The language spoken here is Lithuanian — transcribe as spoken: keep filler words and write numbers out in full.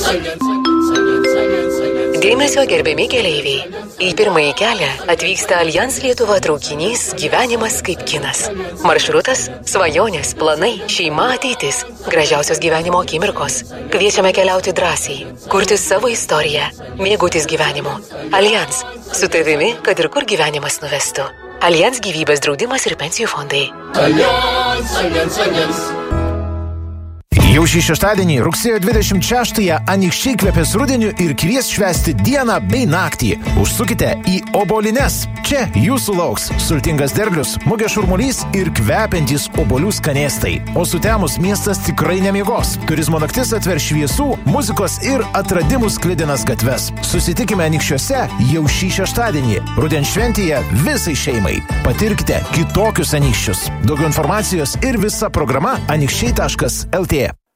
Dėmesio gerbiami keleiviai. Į pirmąjį kelią atvyksta Allianz Lietuva traukinys Gyvenimas kaip kinas. Maršrutas – svajonės, planai, šeima, ateitis, gražiausios gyvenimo akimirkos. Kviečiame keliauti drąsiai, kurti savo istoriją, mėgautis gyvenimu. Allianz – su tavimi, kad ir kur gyvenimas nuvestų. Allianz gyvybės draudimas ir pensijų fondai. Allianz, Allianz, Allianz. Jau šį šeštadienį, rugsėjo dvidešimt šeštąją, anykščiai kvepės rudeniu ir kvies švęsti dieną bei naktį. Užsukite į Obolines. Čia jūsų lauks sultingas derlius, mugės šurmulys ir kvepiantys obolių skanėstai. O sutemus miestas tikrai nemiegos. Turizmo naktis atver šviesų, muzikos ir atradimų sklidinas gatves. Susitikime anykščiuose jau šį šeštadienį. Rudens šventėje visai šeimai. Patirkite kitokius anykščius. Daugiau informacijos ir visa programa anykščiai taškas lt.